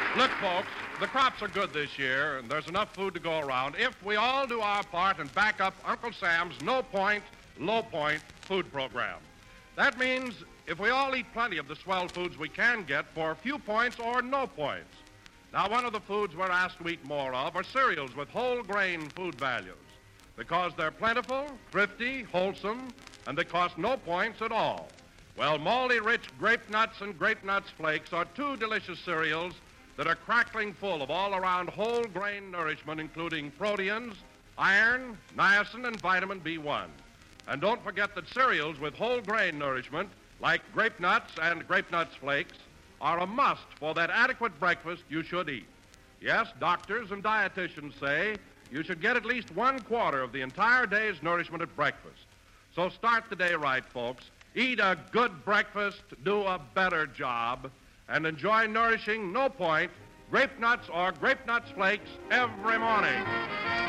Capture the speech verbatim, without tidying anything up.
Look, folks, the crops are good this year, and there's enough food to go around if we all do our part and back up Uncle Sam's no-point, low-point food program. That means if we all eat plenty of the swell foods we can get for few points or no points. Now, one of the foods we're asked to eat more of are cereals with whole grain food values because they're plentiful, thrifty, wholesome, and they cost no points at all. Well, malty-rich Grape Nuts and Grape Nuts Flakes are two delicious cereals that are crackling full of all-around whole grain nourishment, including proteins, iron, niacin, and vitamin B one. And don't forget that cereals with whole grain nourishment, like Grape Nuts and Grape Nuts Flakes, are a must for that adequate breakfast you should eat. Yes, doctors and dietitians say you should get at least one quarter of the entire day's nourishment at breakfast. So start the day right, folks. Eat a good breakfast, do a better job, and enjoy nourishing no-point Grape Nuts or Grape Nuts Flakes every morning.